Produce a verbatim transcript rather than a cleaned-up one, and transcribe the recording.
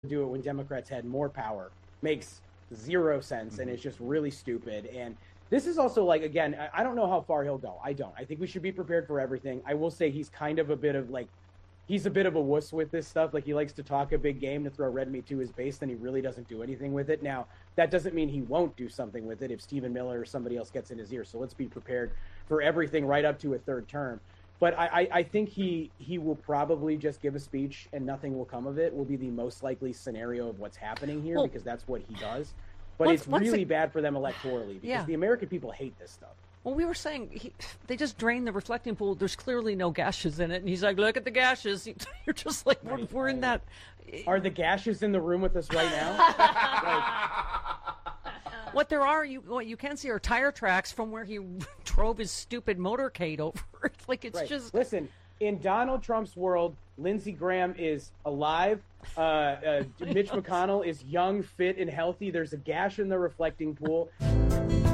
do it when Democrats had more power makes zero sense, mm-hmm. and it's just really stupid. And this is also like, again, I don't know how far he'll go. I don't. I think we should be prepared for everything. I will say he's kind of a bit of like, he's a bit of a wuss with this stuff. Like, he likes to talk a big game to throw red meat to his base, then he really doesn't do anything with it. Now, that doesn't mean he won't do something with it if Stephen Miller or somebody else gets in his ear. So let's be prepared for everything right up to a third term. But I, I, I think he he will probably just give a speech and nothing will come of it, will be the most likely scenario of what's happening here, well, because that's what he does. But once, it's really it, bad for them electorally, because yeah. the American people hate this stuff. Well, we were saying he, they just drained the reflecting pool. There's clearly no gashes in it. And he's like, look at the gashes. You're just like, right, we're, we're right. in that. Are the gashes in the room with us right now? like, what there are, you what you can see are tire tracks from where he drove his stupid motorcade over. Like, it's right. just. Listen, in Donald Trump's world, Lindsey Graham is alive. Uh, uh, Mitch McConnell is young, fit, and healthy. There's a gash in the reflecting pool.